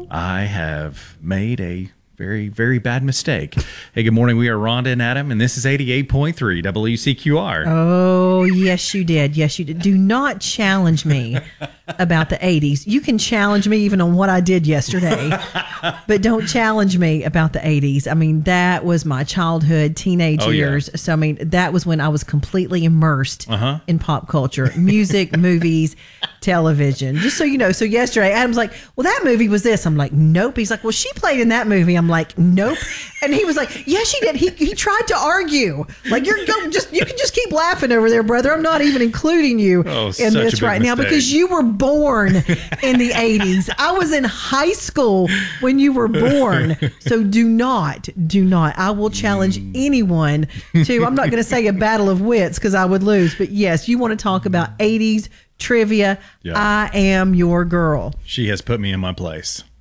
I have made a very, very bad mistake. Hey, good morning. We are Rhonda and Adam, and this is 88.3 WCQR. Oh, yes, you did. Yes, you did. Do not challenge me about the 80s. You can challenge me even on what I did yesterday, but don't challenge me about the 80s. I mean, that was my childhood, teenage years. So, I mean, that was when I was completely immersed in pop culture, music, movies, television. Just so you know. So yesterday, Adam's like, well, that movie was this. I'm like, nope. He's like, well, she played in that movie. I'm like, nope. And he was like, yes, she did. He tried to argue. Like, you can just keep laughing over there, brother. I'm not even including you in this right now because you were born in the 80s. I was in high school when you were born. So do not. I will challenge anyone to, I'm not going to say a battle of wits because I would lose. But yes, you want to talk about 80s trivia. Yeah. I am your girl. She has put me in my place.